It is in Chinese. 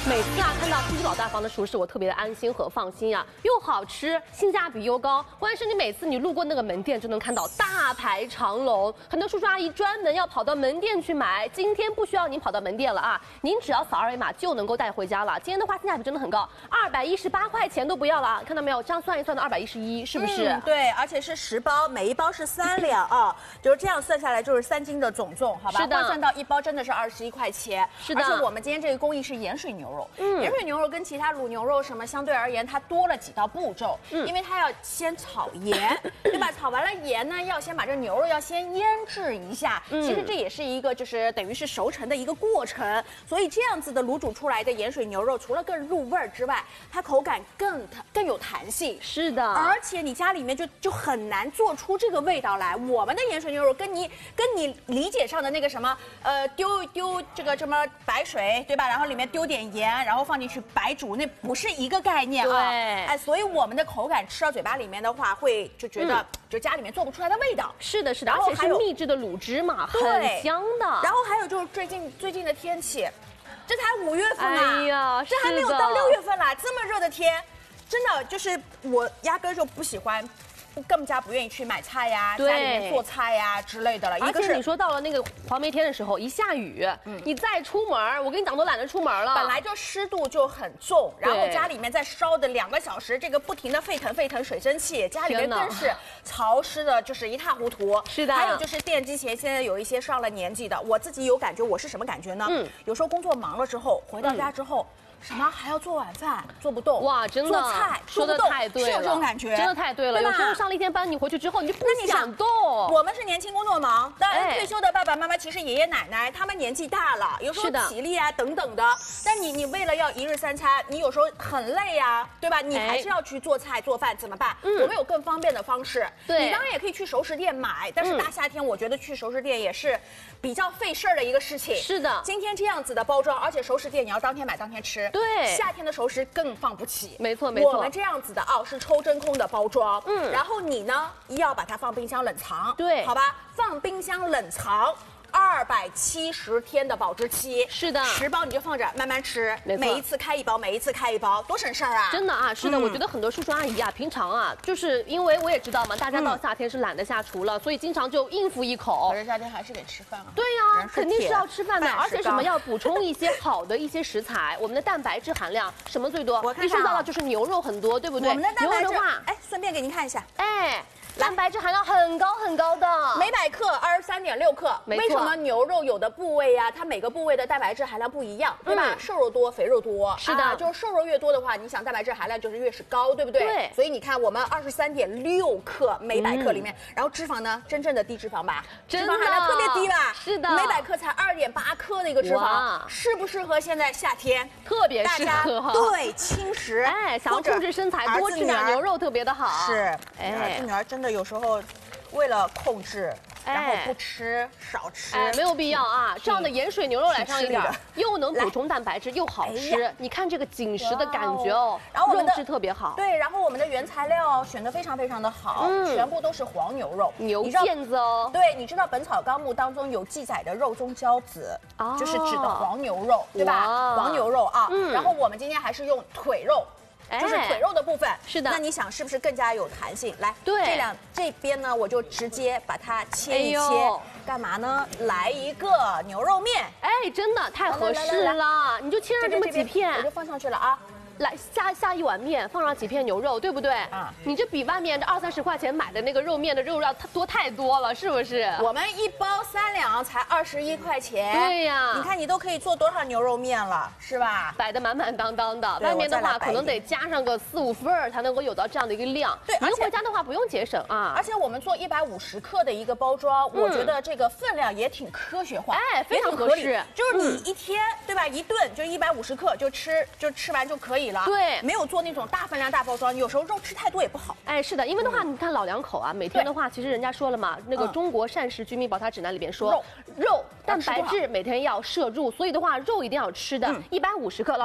每次啊看到金鸡老大方的熟食，我特别的安心和放心啊，又好吃，性价比又高。关键是你每次你路过那个门店，就能看到大排长龙，很多叔叔阿姨专门要跑到门店去买。今天不需要您跑到门店了啊，您只要扫二维码就能够带回家了。今天的话性价比真的很高，218块钱都不要了啊！看到没有？这样算一算的211，是不是？ 对，而且是10包，每一包是3两啊，就是这样算下来就是3斤的总重，好吧？ 是的， 换算到一包真的是21块钱。 是的， 而且我们今天这个工艺是盐水牛肉，盐水牛肉跟其他卤牛肉什么相对而言，它多了几道步骤，因为它要先炒盐，对吧？炒完了盐呢，要先把这牛肉要先腌制一下，其实这也是一个就是等于是熟成的一个过程，所以这样子的卤煮出来的盐水牛肉，除了更入味儿之外，它口感更有弹性。 是的， 而且你家里面就很难做出这个味道来。我们的盐水牛肉跟你理解上的那个什么丢这个什么白水，对吧？然后里面丢点盐，然后放进去白煮，那不是一个概念啊。哎，所以我们的口感吃到嘴巴里面的话，会就觉得就家里面做不出来的味道。 是的，是的，而且是秘制的卤汁嘛，很香的。 然后还有就是最近的天气，这才5月份啊， 哎呀， 这还没有到6月份啦，这么热的天，真的就是我压根就不喜欢。更加不愿意去买菜呀，家里面做菜呀之类的了。 而且你说到了那个黄梅天的时候，一下雨，你再出门，我跟你讲都懒得出门了。 本来就湿度就很重，然后家里面再烧的2个小时，这个不停的沸腾水蒸气，家里面更是潮湿的，就是一塌糊涂。 是的。 还有就是电机前现在有一些上了年纪的，我自己有感觉，我是什么感觉呢？有时候工作忙了之后，回到家之后。什么还要做晚饭，做不动哇！真的， 做菜说的太对了， 是有这种感觉， 真的太对了。有时候上了一天班，你回去之后你就不想动。 我们是年轻工作忙，当然退休的爸爸妈妈，其实爷爷奶奶他们年纪大了，有时候体力啊等等的。但你为了要1日3餐，你有时候很累啊，对吧？你还是要去做菜做饭，怎么办？我们有更方便的方式。 对， 你当然也可以去熟食店买，但是大夏天我觉得去熟食店也是比较费事儿的一个事情。 是的， 今天这样子的包装，而且熟食店你要当天买当天吃。 对， 夏天的熟食更放不起， 没错没错。 我们这样子的是抽真空的包装，然后你呢要把它放冰箱冷藏， 对， 好吧，放冰箱冷藏。270天的保质期， 是的 ，10包你就放着慢慢吃，每一次开1包，每一次开1包，多省事儿啊！ 真的啊，是的，我觉得很多叔叔阿姨啊，平常啊，就是因为我也知道嘛，大家到夏天是懒得下厨了，所以经常就应付一口。 可是夏天还是得吃饭啊。 对呀，肯定是要吃饭的，而且什么要补充一些好的一些食材，我们的蛋白质含量什么最多？ 我看一说到了就是牛肉很多，对不对？ 我们的蛋白质的话， 哎，顺便给您看一下， 哎。蛋白质含量很高的， 每100克23.6克。为什么牛肉有的部位呀，它每个部位的蛋白质含量不一样，对吧？瘦肉多，肥肉多。 是的， 就是瘦肉越多的话，你想蛋白质含量就是越是高，对不对？ 对。 所以你看，我们23.6克每100克里面，然后脂肪呢，真正的低脂肪吧，脂肪含量特别低吧？ 是的， 每100克才2.8克的一个脂肪，适不适合现在夏天？ 特别适合。 对，轻食。 哎，想要控制身材，多吃点牛肉特别的好。 是，儿子女儿真的有时候。为了控制，然后不吃少吃， 没有必要啊。这样的盐水牛肉来上一点，又能补充蛋白质，又好吃。你看这个紧实的感觉哦， 然后肉质特别好。 对，然后我们的原材料选得非常的好，全部都是黄牛肉， 牛腱子哦。 对，你知道《本草纲目》当中有记载的肉中骄子，就是指的黄牛肉，对吧？黄牛肉啊。然后我们今天还是用腿肉。就是腿肉的部分，是的。那你想是不是更加有弹性？来， 对， 这边呢，我就直接把它切一切，干嘛呢？来一个牛肉面， 哎，真的太合适了，你就切上这么几片， 我就放上去了啊。 来下一碗面，放上几片牛肉，对不对？你这比外面这20-30块钱买的那个肉面的肉料多太多了，是不是？ 我们1包3两才21块钱。 对呀， 你看你都可以做多少牛肉面了，是吧？ 摆得满当当的，外面的话可能得加上个4-5份才能够有到这样的一个量。 对， 您回家的话不用节省啊。 而且我们做150克的一个包装，我觉得这个分量也挺科学化， 哎，非常合适。 就是你一天对吧，一顿就150克就吃完就可以了。 对， 没有做那种大分量大包装，有时候肉吃太多也不好。 哎，是的，因为的话，你看老两口啊，每天的话，其实人家说了嘛，那个中国膳食居民宝塔指南里边说，肉蛋白质每天要摄入，所以的话，肉一定要吃的，150克。